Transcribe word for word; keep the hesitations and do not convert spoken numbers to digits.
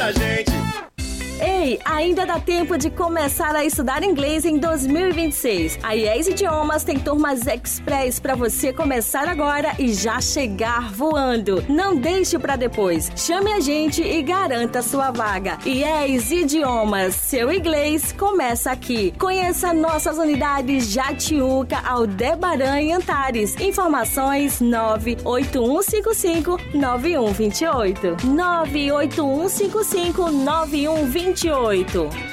da gente. Ei, ainda dá tempo de começar a estudar inglês em dois mil e vinte e seis. A I E S Idiomas tem turmas express para você começar agora e já chegar voando. Não deixe para depois. Chame a gente e garanta sua vaga. I E S Idiomas, seu inglês começa aqui. Conheça nossas unidades Jatiuca, Aldebaran e Antares. Informações nove oito um cinco cinco nove um dois oito. nove oito um cinco cinco nove um dois oito.